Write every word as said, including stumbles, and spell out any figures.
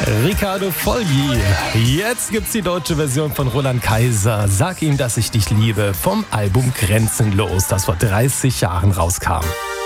Riccardo Fogli. Jetzt gibt's die deutsche Version von Roland Kaiser. Sag ihm, dass ich dich liebe, vom Album Grenzenlos, das vor dreißig Jahren rauskam.